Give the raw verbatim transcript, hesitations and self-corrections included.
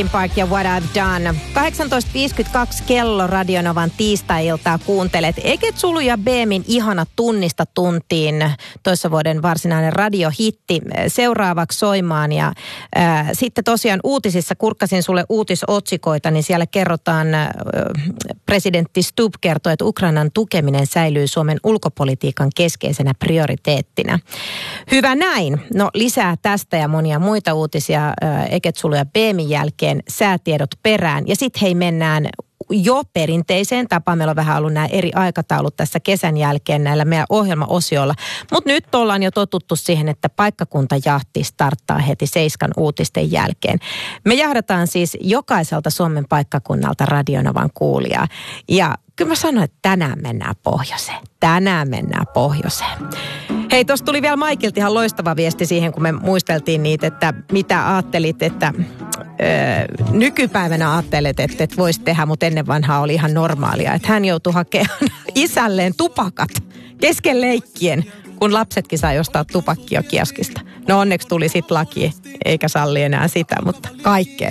Park ja What I've Done. kahdeksantoista viisikymmentäkaksi kello Radionovan tiistai-iltaa kuuntelet. Eketsulu ja Beemin ihana tunnista tuntiin toissa vuoden varsinainen radiohitti seuraavaksi soimaan. Ja äh, sitten tosiaan uutisissa, kurkkasin sulle uutisotsikoita, niin siellä kerrotaan, äh, presidentti Stubb kertoo, että Ukrainan tukeminen säilyy Suomen ulkopolitiikan keskeisenä prioriteettina. Hyvä näin. No lisää tästä ja monia muita uutisia äh, Eketsulu ja Beemin jälkeen. Säätiedot perään. Ja sitten hei mennään jo perinteiseen tapaan. Meillä on vähän ollut nämä eri aikataulut tässä kesän jälkeen näillä meidän ohjelmaosioilla. Mutta nyt ollaan jo totuttu siihen, että paikkakuntajahti starttaa heti Seiskan uutisten jälkeen. Me jahdataan siis jokaiselta Suomen paikkakunnalta Radionovan kuulijaa. Ja kyllä mä sanoin, että tänään mennään pohjoiseen. Tänään mennään pohjoiseen. Hei, tuossa tuli vielä Maikilta ihan loistava viesti siihen, kun me muisteltiin niitä, että mitä ajattelit, että öö, nykypäivänä ajattelet, että et voisi tehdä, mutta ennen vanhaa oli ihan normaalia. Että hän joutui hakemaan isälleen tupakat kesken leikkien, kun lapsetkin sai ostaa tupakkia kioskista. No onneksi tuli sitten laki, eikä salli enää sitä, mutta kaikkea